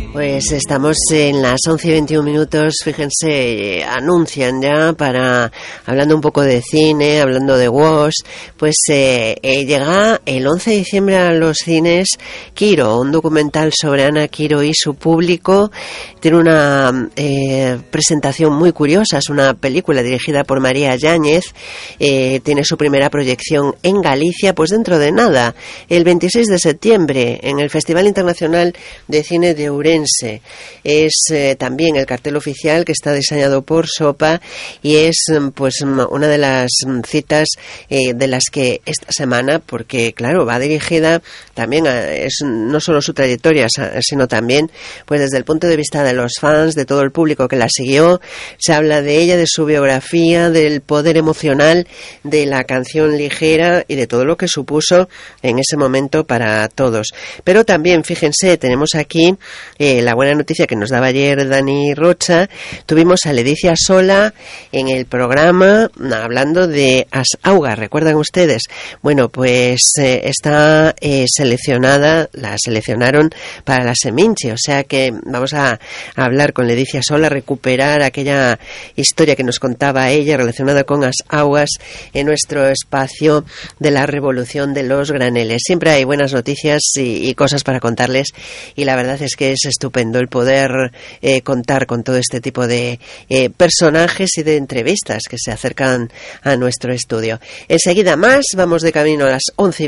Pues estamos en las 11:21, fíjense, anuncian ya hablando un poco de cine, hablando de WOS, pues llega el 11 de diciembre a los cines Quiro, un documental sobre Ana Quiro y su público. Tiene una presentación muy curiosa, es una película dirigida por María Yáñez, tiene su primera proyección en Galicia, pues dentro de nada, el 26 de septiembre, en el Festival Internacional de Cine de Ourense. Es también el cartel oficial que está diseñado por Sopa y es pues una de las citas de las que esta semana, porque claro, va dirigida también es no solo su trayectoria, sino también pues desde el punto de vista de los fans, de todo el público que la siguió. Se habla de ella, de su biografía, del poder emocional de la canción ligera y de todo lo que supuso en ese momento para todos. Pero también, fíjense, tenemos aquí la buena noticia que nos daba ayer Dani Rocha. Tuvimos a Ledicia Sola en el programa hablando de As Augas, ¿recuerdan ustedes? Bueno, pues está seleccionada, la seleccionaron para la Seminci, o sea que vamos a hablar con Ledicia Sola, recuperar aquella historia que nos contaba ella relacionada con As Augas en nuestro espacio de la revolución de los graneles. Siempre hay buenas noticias y cosas para contarles, y la verdad es que es estupendo el poder contar con todo este tipo de personajes y de entrevistas que se acercan a nuestro estudio. Enseguida más, vamos de camino a las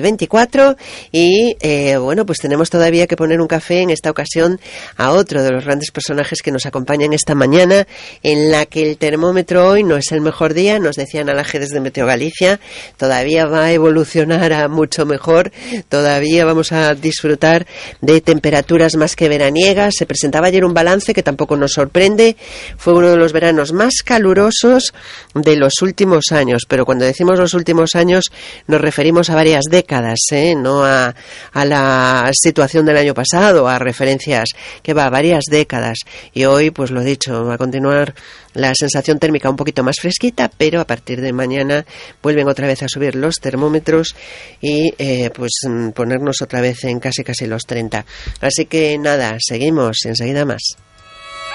11:24 y bueno, pues tenemos todavía que poner un café en esta ocasión a otro de los grandes personajes que nos acompañan esta mañana, en la que el termómetro hoy no es el mejor día, nos decían Alaje desde Meteo Galicia, todavía va a evolucionar a mucho mejor, todavía vamos a disfrutar de temperaturas más que veraniegas. Se presentaba ayer un balance que tampoco nos sorprende, fue uno de los veranos más calurosos de los últimos años, pero cuando decimos los últimos años nos referimos a varias décadas, no a la situación del año pasado, a referencias que va a varias décadas. Y hoy, pues lo dicho, va a continuar la sensación térmica un poquito más fresquita, pero a partir de mañana vuelven otra vez a subir los termómetros y pues ponernos otra vez en casi los 30. Así que nada, seguimos enseguida más.